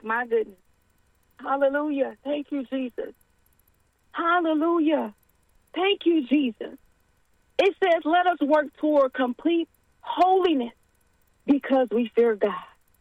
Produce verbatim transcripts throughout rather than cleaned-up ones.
My goodness. Hallelujah. Thank you, Jesus. Hallelujah. Thank you, Jesus. It says, let us work toward complete holiness because we fear God.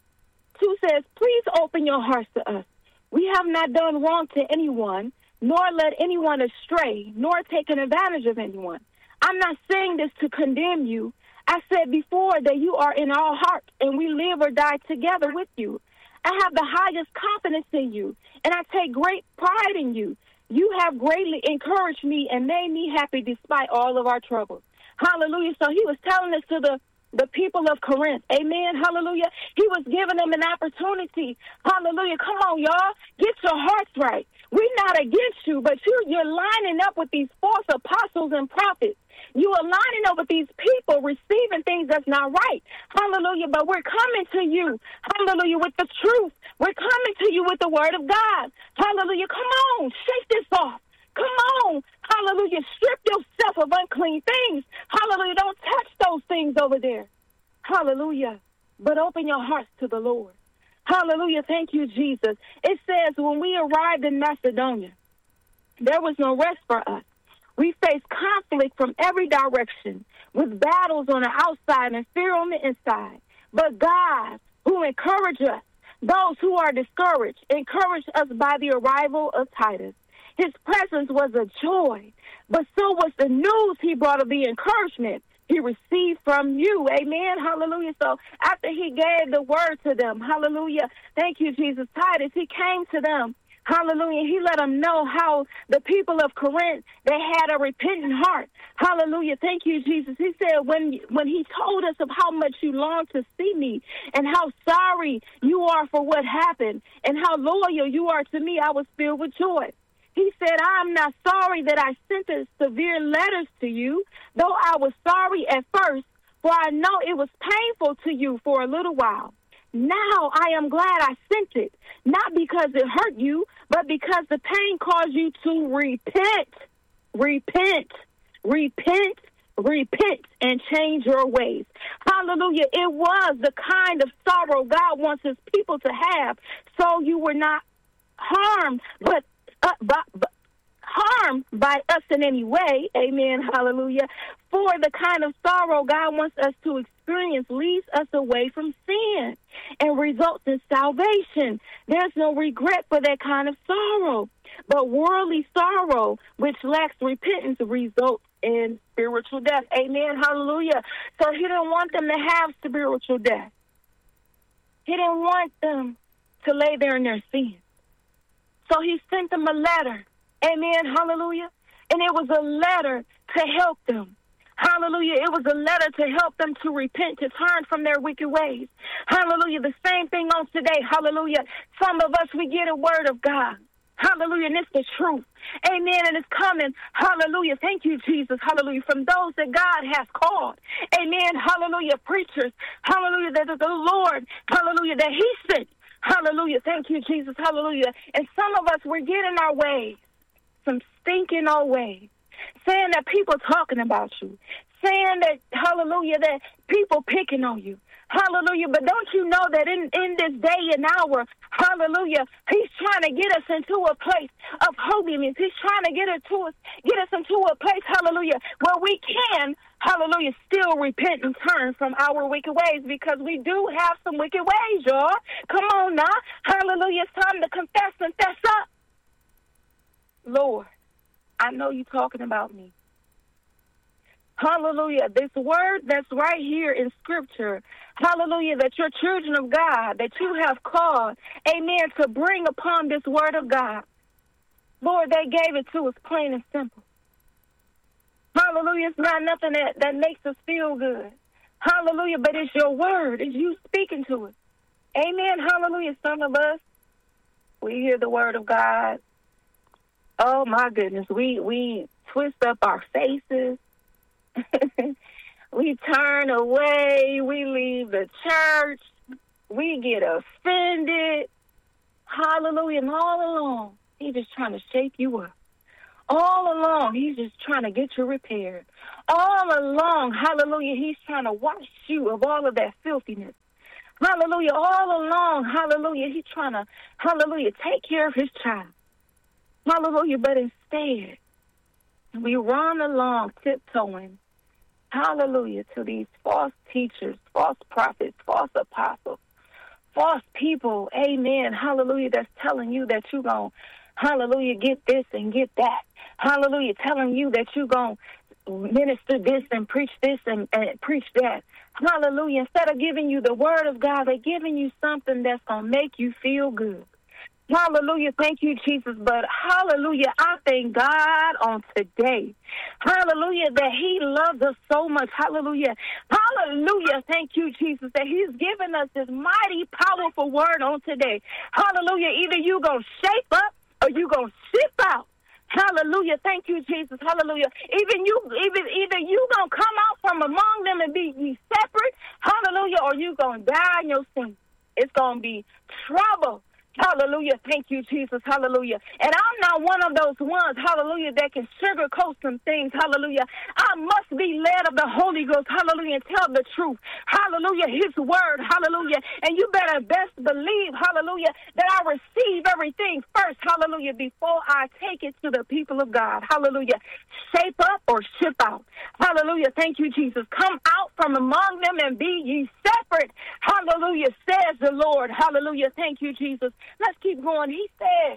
Two says, please open your hearts to us. We have not done wrong to anyone, nor led anyone astray, nor taken advantage of anyone. I'm not saying this to condemn you. I said before that you are in our hearts and we live or die together with you. I have the highest confidence in you, and I take great pride in you. You have greatly encouraged me and made me happy despite all of our troubles. Hallelujah. So he was telling this to the, the people of Corinth. Amen. Hallelujah. He was giving them an opportunity. Hallelujah. Come on, y'all. Get your hearts right. We're not against you, but you, you're lining up with these false apostles and prophets. You are lining up with these people receiving things that's not right. Hallelujah. But we're coming to you. Hallelujah. With the truth. We're coming to you with the word of God. Hallelujah. Come on. Shake this off. Come on. Hallelujah. Strip yourself of unclean things. Hallelujah. Don't touch those things over there. Hallelujah. But open your hearts to the Lord. Hallelujah. Thank you, Jesus. It says when we arrived in Macedonia, there was no rest for us. We faced conflict from every direction with battles on the outside and fear on the inside. But God, who encouraged us, those who are discouraged, encouraged us by the arrival of Titus. His presence was a joy, but so was the news he brought of the encouragement he received from you. Amen. Hallelujah. So after he gave the word to them, hallelujah, thank you, Jesus, Titus, he came to them. Hallelujah. He let them know how the people of Corinth, they had a repentant heart. Hallelujah. Thank you, Jesus. He said when when he told us of how much you long to see me and how sorry you are for what happened and how loyal you are to me, I was filled with joy. He said, I'm not sorry that I sent the severe letters to you, though I was sorry at first, for I know it was painful to you for a little while. Now I am glad I sent it, not because it hurt you, but because the pain caused you to repent, repent, repent, repent, and change your ways. Hallelujah. It was the kind of sorrow God wants his people to have, so you were not harmed, but, uh, but, but harmed by us in any way. Amen. Hallelujah. For the kind of sorrow God wants us to experience leads us away from sin and results in salvation. There's no regret for that kind of sorrow. But worldly sorrow, which lacks repentance, results in spiritual death. Amen. Hallelujah. So he didn't want them to have spiritual death. He didn't want them to lay there in their sins. So he sent them a letter. Amen. Hallelujah. And it was a letter to help them. Hallelujah. It was a letter to help them to repent, to turn from their wicked ways. Hallelujah. The same thing on today. Hallelujah. Some of us, we get a word of God. Hallelujah. And it's the truth. Amen. And it's coming. Hallelujah. Thank you, Jesus. Hallelujah. From those that God has called. Amen. Hallelujah. Preachers. Hallelujah. That the Lord. Hallelujah. That he sent. Hallelujah. Thank you, Jesus. Hallelujah. And some of us, we're getting our ways. Some stinking old ways. Saying that people talking about you. Saying that, hallelujah, that people picking on you. Hallelujah. But don't you know that in, in this day and hour, hallelujah, he's trying to get us into a place of holiness. He's trying to get us to us, get us into a place, hallelujah, where we can, hallelujah, still repent and turn from our wicked ways, because we do have some wicked ways, y'all. Come on now. Hallelujah. It's time to confess and fess up. Lord, I know you're talking about me. Hallelujah. This word that's right here in Scripture, hallelujah, that you're children of God, that you have called, amen, to bring upon this word of God. Lord, they gave it to us plain and simple. Hallelujah. It's not nothing that, that makes us feel good. Hallelujah. But it's your word. It's you speaking to us. Amen. Hallelujah. Some of us, we hear the word of God. Oh, my goodness. We, we twist up our faces. We turn away. We leave the church. We get offended. Hallelujah. And all along, he's just trying to shape you up. All along, he's just trying to get you repaired. All along, hallelujah, he's trying to wash you of all of that filthiness. Hallelujah. All along, hallelujah, he's trying to, hallelujah, take care of his child. Hallelujah. But instead, we run along tiptoeing, hallelujah, to these false teachers, false prophets, false apostles, false people, amen, hallelujah, that's telling you that you're going to, hallelujah, get this and get that. Hallelujah, telling you that you're going to minister this and preach this and, and preach that. Hallelujah. Instead of giving you the word of God, they're giving you something that's going to make you feel good. Hallelujah. Thank you, Jesus. But hallelujah, I thank God on today. Hallelujah, that he loves us so much. Hallelujah. Hallelujah. Thank you, Jesus, that he's given us this mighty, powerful word on today. Hallelujah. Either you going to shape up or you going to ship out. Hallelujah. Thank you, Jesus. Hallelujah. Even you, even either you going to come out from among them and be ye separate. Hallelujah. Or you going to die in your sin. It's going to be trouble. Hallelujah. Thank you, Jesus. Hallelujah. And I'm not one of those ones, hallelujah, that can sugarcoat some things. Hallelujah. I must be led of the Holy Ghost. Hallelujah. And tell the truth. Hallelujah. His word. Hallelujah. And you better best believe, hallelujah, that I receive everything first. Hallelujah. Before I take it to the people of God. Hallelujah. Shape up or ship out. Hallelujah. Thank you, Jesus. Come out from among them and be ye separate. Hallelujah. Says the Lord. Hallelujah. Thank you, Jesus. Let's keep going. He said,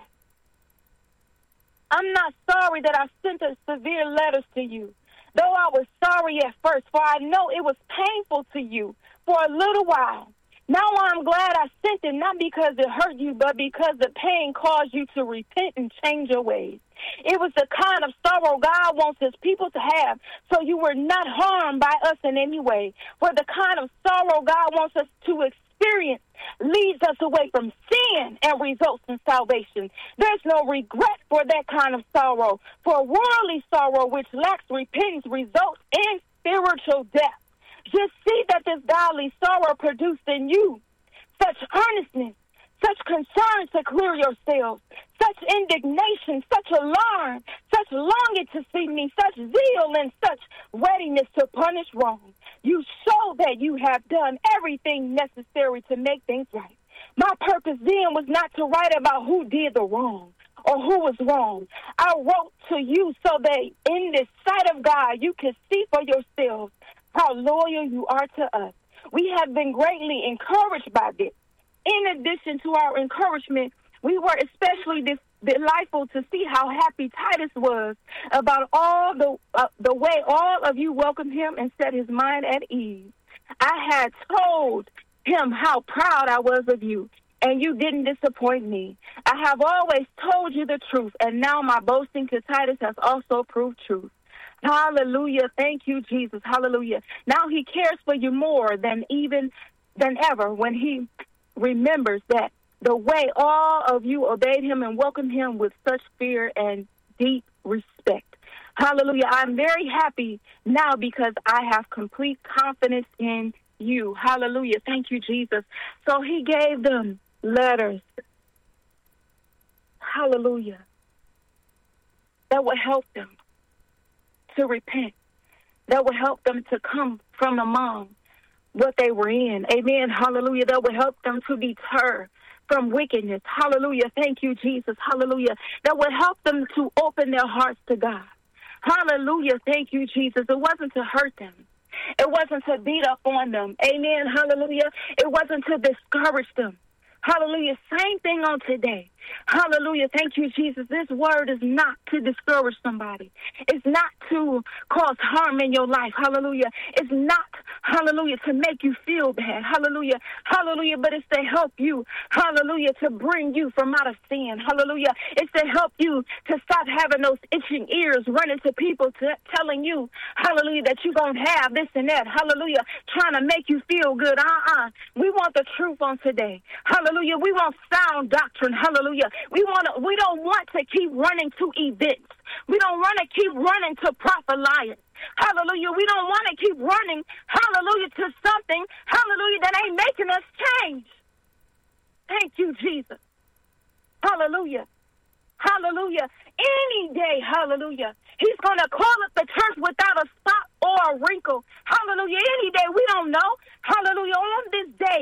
I'm not sorry that I sent a severe letters to you, though I was sorry at first, for I know it was painful to you for a little while. Now I'm glad I sent it, not because it hurt you, but because the pain caused you to repent and change your ways. It was the kind of sorrow God wants his people to have, so you were not harmed by us in any way. For the kind of sorrow God wants us to experience leads us away from sin and results in salvation. There's no regret for that kind of sorrow. For worldly sorrow, which lacks repentance, results in spiritual death. Just see that this godly sorrow produced in you such earnestness, such concern to clear yourselves, such indignation, such alarm, such longing to see me, such zeal and such readiness to punish wrong. You show that you have done everything necessary to make things right. My purpose then was not to write about who did the wrong or who was wrong. I wrote to you so that in the sight of God you can see for yourselves how loyal you are to us. We have been greatly encouraged by this. In addition to our encouragement, we were especially dis- delightful to see how happy Titus was about all the uh, the way all of you welcomed him and set his mind at ease. I had told him how proud I was of you, and you didn't disappoint me. I have always told you the truth, and now my boasting to Titus has also proved truth. Hallelujah. Thank you, Jesus. Hallelujah. Now he cares for you more than even than ever when he remembers that the way all of you obeyed him and welcomed him with such fear and deep respect. Hallelujah. I'm very happy now because I have complete confidence in you. Hallelujah. Thank you, Jesus. So he gave them letters. Hallelujah. That would help them to repent. That would help them to come from among what they were in. Amen. Hallelujah. That would help them to deter from wickedness. Hallelujah. Thank you, Jesus. Hallelujah. That would help them to open their hearts to God. Hallelujah. Thank you, Jesus. It wasn't to hurt them. It wasn't to beat up on them. Amen. Hallelujah. It wasn't to discourage them. Hallelujah. Same thing on today. Hallelujah. Thank you, Jesus. This word is not to discourage somebody. It's not to cause harm in your life. Hallelujah. It's not, hallelujah, to make you feel bad. Hallelujah. Hallelujah. But it's to help you. Hallelujah. To bring you from out of sin. Hallelujah. It's to help you to stop having those itching ears running to people to telling you, hallelujah, that you're going to have this and that. Hallelujah. Trying to make you feel good. Uh-uh. We want the truth on today. Hallelujah. We want sound doctrine. Hallelujah. We want to, we don't want to keep running to events. We don't want to keep running to prophet liars. Hallelujah. We don't want to keep running, hallelujah, to something, hallelujah, that ain't making us change. Thank you, Jesus. Hallelujah. Hallelujah. Any day, hallelujah, he's going to call up the church without a spot or a wrinkle. Hallelujah. Any day, we don't know. Hallelujah. On this day,